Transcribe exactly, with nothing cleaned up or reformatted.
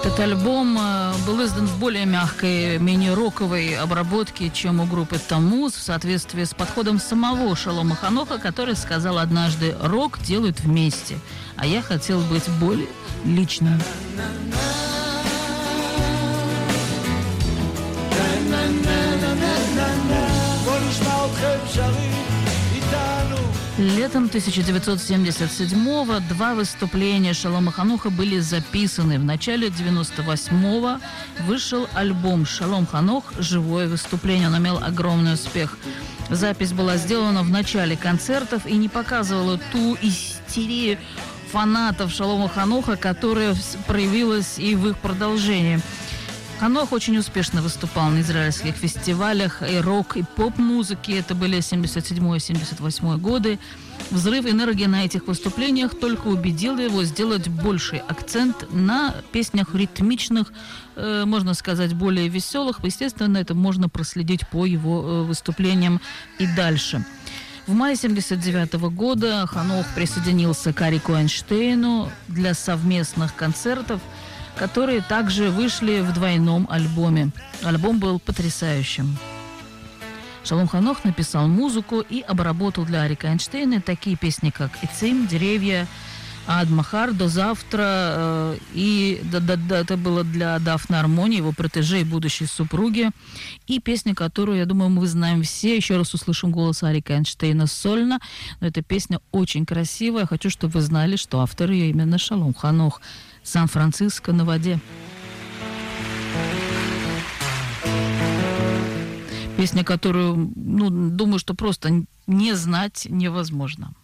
Этот альбом был издан в более мягкой, менее роковой обработке, чем у группы Таммуз, в соответствии с подходом самого Шолома Ханоха, который сказал однажды: «Рок делают вместе, а я хотел быть более личным». Летом тысяча девятьсот семьдесят седьмого два выступления Шолома Хануха были записаны. В начале девяносто восьмого вышел альбом «Шолом Ханух. Живое выступление». Он имел огромный успех. Запись была сделана в начале концертов и не показывала ту истерию фанатов Шолома Хануха, которая проявилась и в их продолжении. Ханох очень успешно выступал на израильских фестивалях и рок, и поп-музыки. Это были семьдесят седьмой — семьдесят восьмой годы. Взрыв энергии на этих выступлениях только убедил его сделать больший акцент на песнях ритмичных, э, можно сказать, более веселых. Естественно, это можно проследить по его э, выступлениям и дальше. В мае семьдесят девятого года Ханох присоединился к Арику Эйнштейну для совместных концертов, которые также вышли в двойном альбоме. Альбом был потрясающим. Шолом Ханух написал музыку и обработал для Арика Эйнштейна такие песни, как «Эцим», «Деревья», «Ад Махар», «До завтра». И да, да, да, это было для Дафны Армони, его протеже и будущей супруги. И песня, которую, я думаю, мы знаем все. Еще раз услышим голос Арика Эйнштейна сольно. Но эта песня очень красивая. Хочу, чтобы вы знали, что автор ее именно Шолом Ханух. «Сан-Франциско на воде». Песня, которую, ну, думаю, что просто не знать невозможно.